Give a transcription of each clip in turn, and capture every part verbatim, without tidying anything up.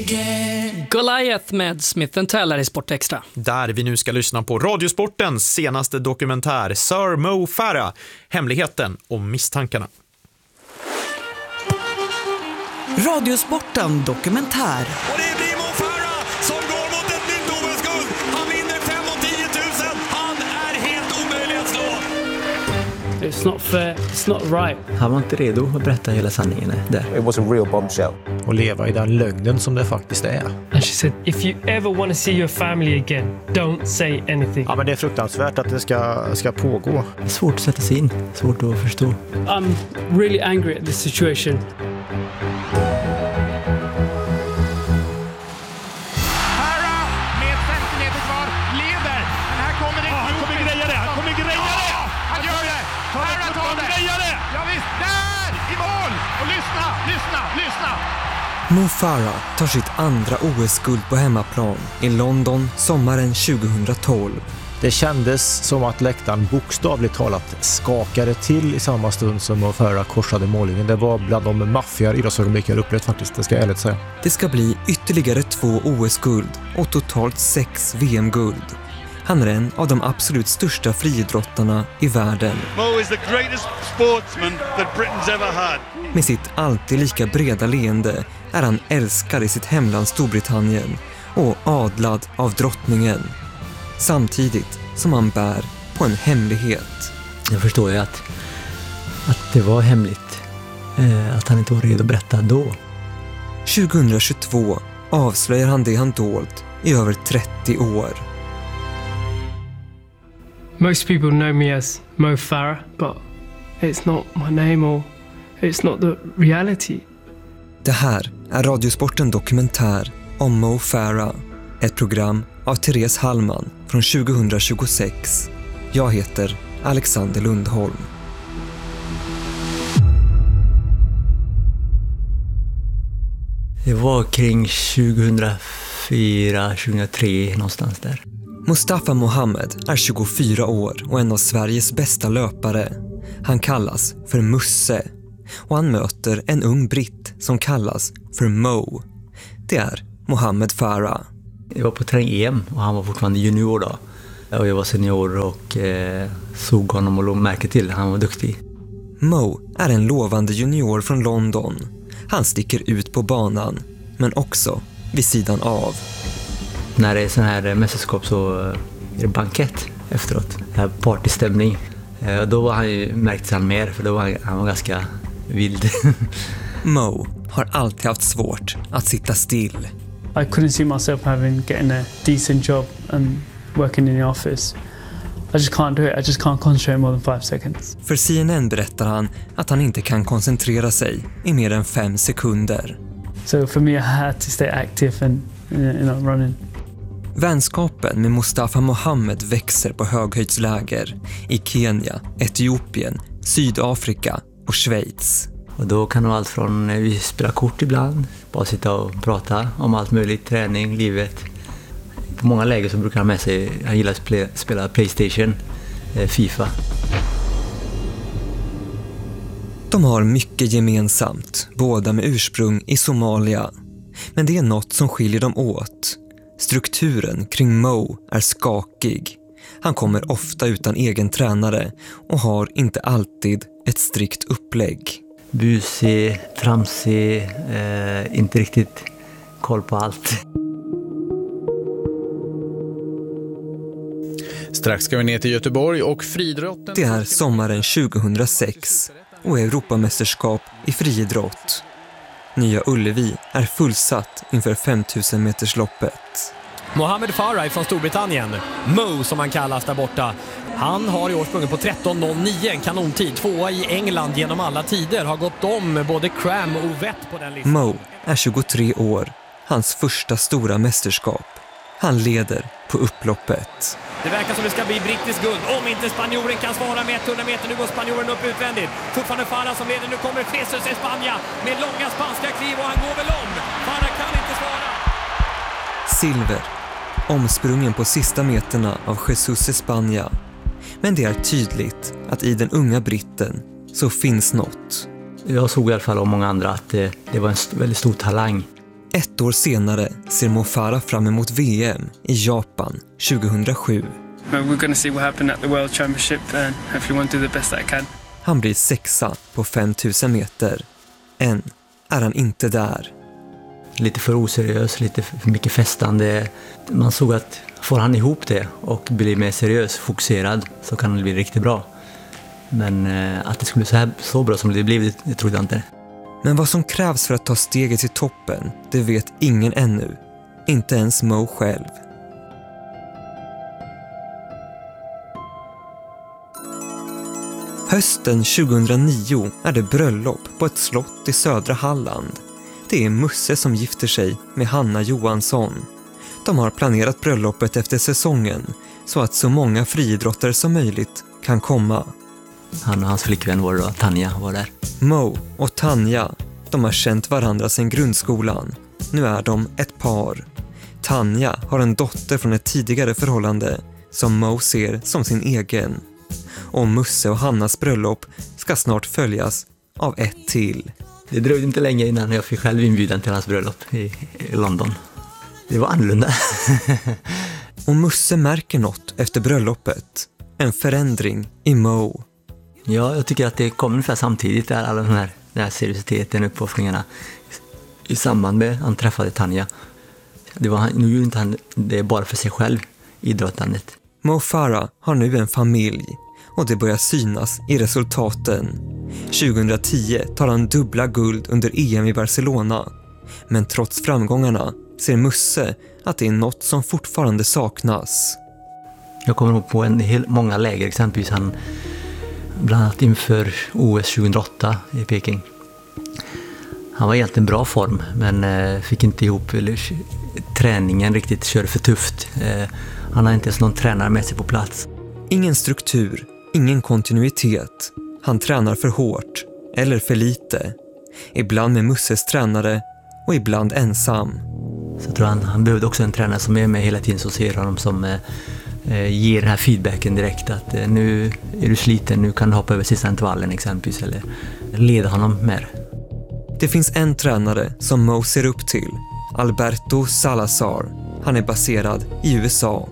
Goliath med Smith and Tell i Sportextra. Där vi nu ska lyssna på Radiosportens senaste dokumentär, Sir Mo Farah, hemligheten om misstankarna. Radiosporten dokumentär. Och det blir Mo Farah som går mot ett nytt O S-guld. Han vinner fem och tio tusen. Han är helt omöjlig att slå. It's not fair, it's not right. Han var inte redo att berätta hela sanningen där. It was a real bombshell. Och leva i den lögnen som det faktiskt är. And she said, if you ever want to see your family again, don't say anything. Ja, men det är fruktansvärt att det ska, ska pågå. Det är svårt att sätta sig in, svårt att förstå. I'm really angry at this situation. Mo Farah tar sitt andra O S-guld på hemmaplan i London sommaren tjugohundratolv. Det kändes som att läktaren bokstavligt talat skakade till i samma stund som Mo Farah korsade mållinjen. Det var bland de maffiga idrottsögonblick jag upplevt faktiskt, det ska jag ärligt säga. Det ska bli ytterligare två O S-guld och totalt sex V M-guld. Han är en av de absolut största friidrottarna i världen. Mo is the greatest sportsman that Britain's ever had. Med sitt alltid lika breda leende är han älskad i sitt hemland Storbritannien och adlad av drottningen. Samtidigt som han bär på en hemlighet. Jag förstår ju att, att det var hemligt. Eh, att han inte var redo att berätta då. tjugohundratjugotvå avslöjar han det han dolt i över trettio år. Most people know me as Mo Farah, but it's not my name or it's not the reality. Det här är Radiosporten dokumentär om Mo Farah. Ett program av Therese Hallman från tjugohundratjugosex. Jag heter Alexander Lundholm. Det var kring tjugohundrafyra tjugohundratre någonstans där. Mustafa Mohamed är tjugofyra år och en av Sveriges bästa löpare. Han kallas för Musse och han möter en ung britt som kallas för Mo. Det är Mohamed Farah. Jag var på träning-E M och han var fortfarande junior då. Och jag var senior och eh, såg honom och låg märke till. Han var duktig. Mo är en lovande junior från London. Han sticker ut på banan, men också vid sidan av. När det är sån här mästerskap så är det bankett efteråt. Det här partystämning. Då var han ju, märktes han mer för då var han, han var ganska vild. Mo har alltid haft svårt att sitta still. I couldn't see myself having getting a decent job and working in the office. I just can't do it. I just can't concentrate more than five seconds. För C N N berättar han att han inte kan koncentrera sig i mer än fem sekunder. So for me I had to stay active and you know, running. Vänskapen med Mustafa Mohamed växer på höghöjdsläger i Kenya, Etiopien, Sydafrika och Schweiz. Och då kan det vara allt från vi spelar kort ibland, bara sitta och prata om allt möjligt, träning, livet. På många läger så brukar han med sig, han gillar att spela PlayStation, FIFA. De har mycket gemensamt, båda med ursprung i Somalia. Men det är något som skiljer dem åt. Strukturen kring Mo är skakig. Han kommer ofta utan egen tränare och har inte alltid ett strikt upplägg. Busig, tramsig, eh, inte riktigt koll på allt. Strax ska vi ner till Göteborg och friidrotten. Det är sommaren tjugohundrasex och Europamästerskap i friidrott. Nya Ullevi är fullsatt inför femtusen metersloppet. Mohamed Farah från Storbritannien, Mo som han kallas där borta. Han har i år sprungit på tretton noll nio, en kanontid. Tvåa i England genom alla tider. Har gått om både Cram och Vett på den listan. Mo är tjugotre år, hans första stora mästerskap. Han leder på upploppet. Det verkar som det ska bli brittisk guld. Om inte spanjoren kan svara med hundra meter. Nu går spanjoren upp utvändigt. Fortfarande Farah som leder. Nu kommer Jesus Espanja med långa spanska kliv och han går väl om. Farah kan inte svara. Silver. Omsprungen på sista meterna av Jesus Espanja. Men det är tydligt att i den unga britten så finns något. Jag såg i alla fall av många andra att det, det var en st- väldigt stor talang. Ett år senare ser Mo Farah fram emot V M i Japan tjugohundrasju. We're going to see what happened at the World Championship and hopefully want to do the best I can. Han blir sexa på fem tusen meter. Än är han inte där. Lite för oseriös, lite för mycket festande. Man såg att får han ihop det och blir mer seriös, fokuserad, så kan det bli riktigt bra. Men att det skulle bli så, här, så bra som det blev, det trodde jag inte. Men vad som krävs för att ta steget till toppen, det vet ingen ännu. Inte ens Mo själv. Hösten tjugohundranio är det bröllop på ett slott i södra Halland. Det är Musse som gifter sig med Hanna Johansson. De har planerat bröllopet efter säsongen så att så många friidrottare som möjligt kan komma. Han och hans flickvän var då, Tanja, var där. Mo och Tanja, de har känt varandra sedan grundskolan. Nu är de ett par. Tanja har en dotter från ett tidigare förhållande som Mo ser som sin egen. Och Musse och Hannas bröllop ska snart följas av ett till. Det dröjde inte länge innan jag fick själv inbjudan till hans bröllop i, i London. Det var annorlunda. Och Musse märker något efter bröllopet. En förändring i Mo. Ja, jag tycker att det kom ungefär samtidigt där, alla den här, den här seriositeten, uppoffringarna i samband med att han träffade Tanja. Det var, nu gjorde inte han det bara för sig själv, idrottandet. Mo Farah har nu en familj och det börjar synas i resultaten. tjugohundratio tar han dubbla guld under E M i Barcelona. Men trots framgångarna ser Musse att det är något som fortfarande saknas. Jag kommer ihåg på en hel, många läger, exempelvis han bland annat inför O S tjugohundraåtta i Peking. Han var egentligen bra form, men eh, fick inte ihop eller, träningen riktigt, körde för tufft. Eh, han har inte ens någon tränare med sig på plats. Ingen struktur, ingen kontinuitet. Han tränar för hårt eller för lite. Ibland med Musses tränare och ibland ensam. Så jag tror han, han behövde också en tränare som är med hela tiden, så ser honom som eh, ger den här feedbacken direkt. Att eh, nu är du sliten, nu kan du hoppa över sista intervallen exempelvis, eller leda honom mer. Det finns en tränare som Mo ser upp till. Alberto Salazar. Han är baserad i U S A.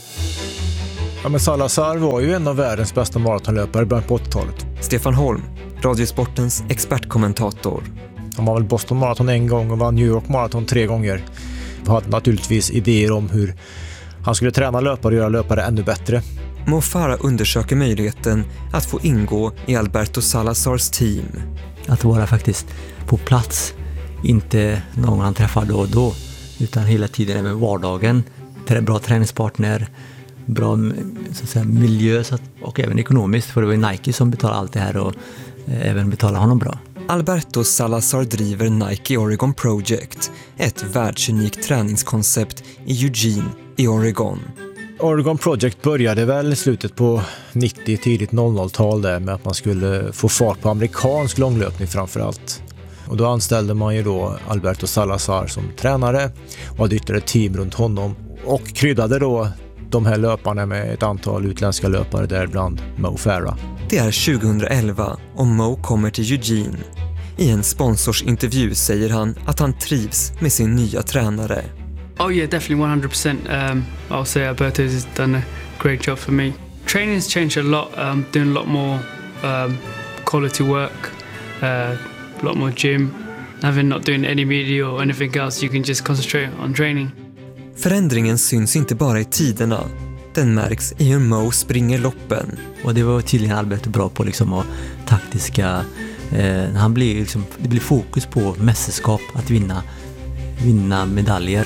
Ja, men Salazar var ju en av världens bästa maratonlöpare i början på åttiotalet. Stefan Holm, Radiosportens expertkommentator. Han var väl Boston Marathon en gång och vann New York Marathon tre gånger. Han hade naturligtvis idéer om hur han skulle träna löpare och göra löpare ännu bättre. Mo Farah undersöker möjligheten att få ingå i Alberto Salazars team. Att vara faktiskt på plats, inte någon han träffar då och då, utan hela tiden även vardagen. Bra träningspartner, bra så att säga, miljö så att, och även ekonomiskt, för det var ju Nike som betalade allt det här och eh, även betalade honom bra. Alberto Salazar driver Nike Oregon Project, ett världsunikt träningskoncept i Eugene i Oregon. Oregon Project började väl i slutet på nittio, tidigt noll noll-tal där med att man skulle få fart på amerikansk långlöpning framförallt. Och då anställde man ju då Alberto Salazar som tränare och hade ytterligare ett team runt honom och kryddade då de här löparna med ett antal utländska löpare, däribland Mo Farah. Det är tjugohundraelva och Mo kommer till Eugene. I en sponsorsintervju säger han att han trivs med sin nya tränare. Oh yeah, definitely one hundred percent. Um, I'll say Alberto has done a great job for me. Training's changed a lot. Um, doing a lot more um, quality work, uh, a lot more gym. Having not doing any media or anything else, you can just concentrate on training. Förändringen syns inte bara i tiderna. Den märks i hur Mo springer loppen. Och det var tydligen Alberto bra på liksom, och taktiska. Eh, han blir liksom, det blir fokus på mästerskap, att vinna, vinna medaljer.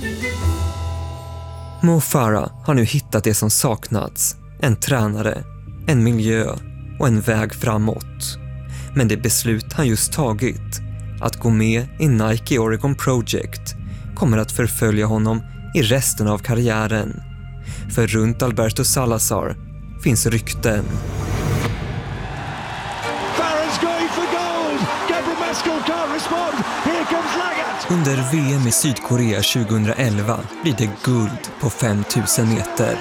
Mo Farah har nu hittat det som saknats. En tränare, en miljö och en väg framåt. Men det beslut han just tagit, att gå med i Nike Oregon Project, kommer att förfölja honom i resten av karriären. För runt Alberto Salazar finns rykten. Under V M i Sydkorea tjugohundraelva blir det guld på fem tusen meter.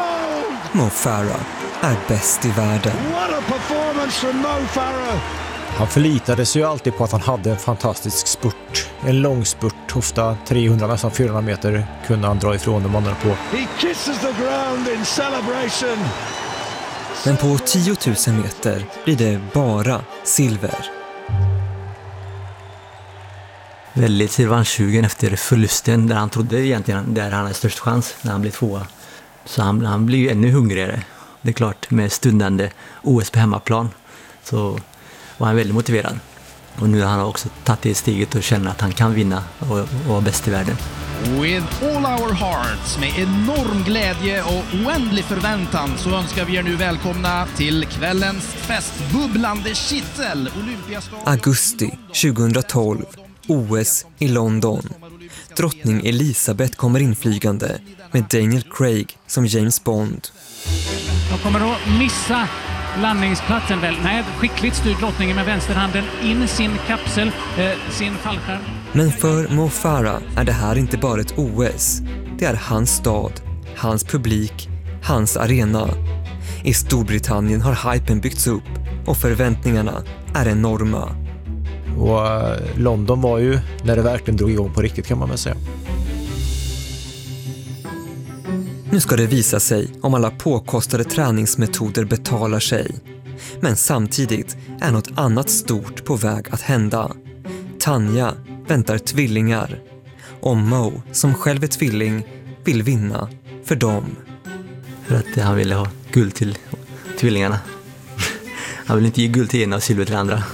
Mo Farah är bäst i världen. Han förlitade sig ju alltid på att han hade en fantastisk spurt. En lång spurt, ofta trehundra, nästan fyrahundra meter kunde han dra ifrån de andra på. He kisses the ground in celebration. Men på tio tusen meter blir det bara silver. Väldigt silvanssugen efter förlusten där han trodde egentligen där han hade störst chans när han blev tvåa. Så han, han blir ju ännu hungrigare. Det är klart, med stundande O S på hemmaplan så var han väldigt motiverad. Och nu har han också tagit det steget och känner att han kan vinna och, och vara bäst i världen. With all our hearts, med enorm glädje och oändlig förväntan så önskar vi er nu välkomna till kvällens festbubblande kittel. Olympiastadion. Augusti tjugohundratolv, O S i London. Drottning Elizabeth kommer inflygande med Daniel Craig som James Bond. De kommer att missa landningsplatsen väl? Nej, skickligt styr drottningen med vänsterhanden in sin kapsel, eh, sin fallskärm. Men för Mo Farah är det här inte bara ett O S. Det är hans stad, hans publik, hans arena. I Storbritannien har hypen byggts upp och förväntningarna är enorma. Och uh, London var ju när det verkligen drog igång på riktigt, kan man väl säga. Nu ska det visa sig om alla påkostade träningsmetoder betalar sig. Men samtidigt är något annat stort på väg att hända. Tanja väntar tvillingar. Och Mo, som själv är tvilling, vill vinna för dem. För att han ville ha guld till tvillingarna. Han vill inte ge guld till ena och silver till andra.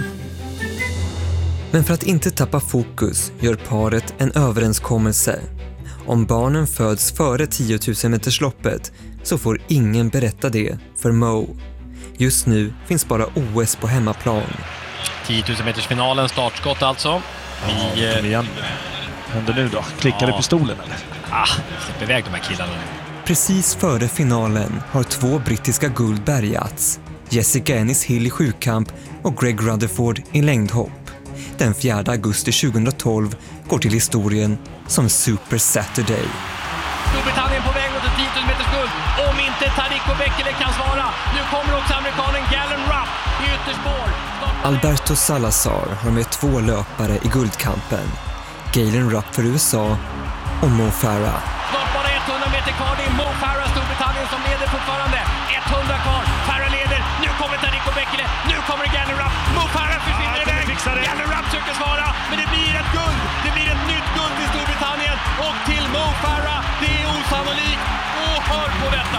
Men för att inte tappa fokus gör paret en överenskommelse. Om barnen föds före tio tusen metersloppet så får ingen berätta det för Mo. Just nu finns bara O S på hemmaplan. tio tusen meters finalen, startskott alltså. Vi, ja, kom igen. Vad händer nu då? Klickade ja. pistolen eller? Ah, släpp iväg de här killarna nu. Precis före finalen har två brittiska guld bärgats. Jessica Ennis-Hill i sjukamp och Greg Rutherford i längdhopp. Den fjärde augusti tjugohundratolv går till historien som Super Saturday. Storbritannien på väg mot ett tio tusen meters guld. Om inte Tariq Bekele kan svara. Nu kommer också amerikanen Galen Rupp i ytterspår. Alberto Salazar har med två löpare i guldkampen. Galen Rupp för U S A och Mo Farah. Snart bara hundra meter kvar. Det är Mo Farah, Storbritannien, som leder fortfarande. hundra kvar. Farah leder. Nu kommer Tariq Bekele. Nu kommer Galen Rupp. Mo Farah försvinner iväg. Galen Rupp söker svara. Men det blir ett guld. Det blir ett nytt guld till Storbritannien. Och till Mo Farah. Det är osannolikt. Och hör på detta.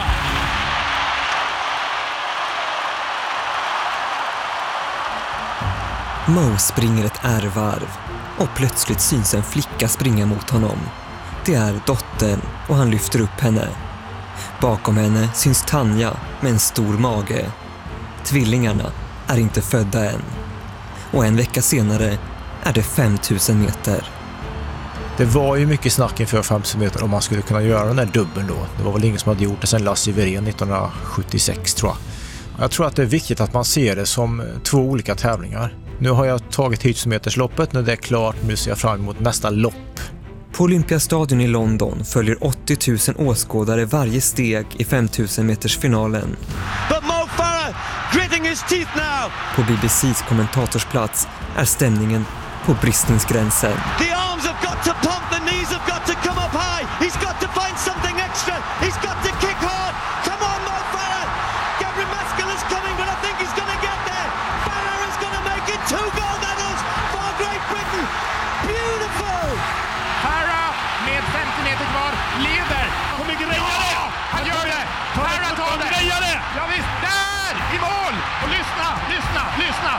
Mo springer ett ärvarv. Och plötsligt syns en flicka springa mot honom. Det är dottern och han lyfter upp henne. Bakom henne syns Tanja med en stor mage. Tvillingarna är inte födda än. Och en vecka senare är det fem tusen meter. Det var ju mycket snack inför fem tusen meter om man skulle kunna göra den där dubbeln då. Det var väl ingen som hade gjort det sedan Lasse Wirén nittonhundrasjuttiosex, tror jag. Jag tror att det är viktigt att man ser det som två olika tävlingar. Nu har jag tagit tio tusen metersloppet, när det är klart, nu ser jag fram emot nästa lopp. På Olympiastadion i London följer åttio tusen åskådare varje steg i fem tusen meters finalen. But Mo Farah gritting his teeth now. På B B C:s kommentatorsplats är stämningen på bristningsgränsen. The arms have got to pump, the knees have got to come up high. He's got to find something extra. He's got to kick hard. Come on, Mo Farah. Gabriel Maskell is coming, but I think he's going to get there. Farah is going to make it two gold medals for Great Britain. Beautiful. Farah med femtio meter kvar leder. Kommer greja det. Han gör det. Farah tar det. Greja det. Ja visst, där i mål. Och lyssna, lyssna, lyssna.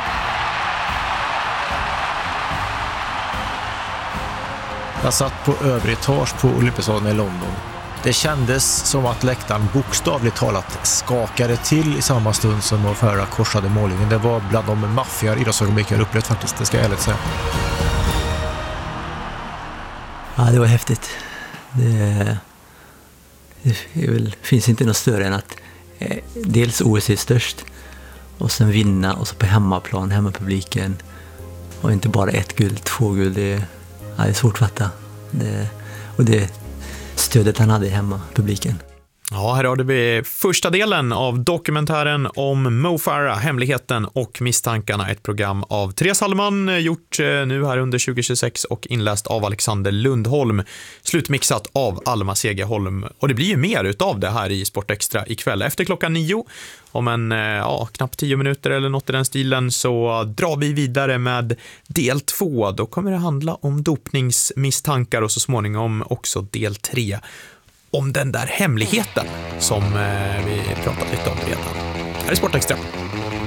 Jag satt på övre etage på Olympiastadion i London. Det kändes som att läktaren bokstavligt talat skakade till i samma stund som Mo Farah korsade mållinjen. Det var bland de maffiga idrottsögonblick jag upplevt faktiskt, det ska jag ärligt säga. Ja, det var häftigt. Det, det väl, finns inte något större än att eh, dels O S är störst och sen vinna och så på hemmaplan, hemmapubliken. Och inte bara ett guld, två guld. Det, ja, det är svårt att fatta. Det, och det stödet han hade i hemmapubliken. Ja, här hade vi första delen av dokumentären om Mo Farah, hemligheten och misstankarna. Ett program av Therese Hallman, gjort nu här under tjugo tjugosex och inläst av Alexander Lundholm. Slutmixat av Alma Segerholm. Och det blir ju mer utav det här i Sport Extra ikväll. Efter klockan nio, om en ja, knappt tio minuter eller något i den stilen, så drar vi vidare med del två. Då kommer det handla om dopningsmisstankar och så småningom också del tre. Om den där hemligheten som eh, vi pratade lite om redan. Här är Sport Extra.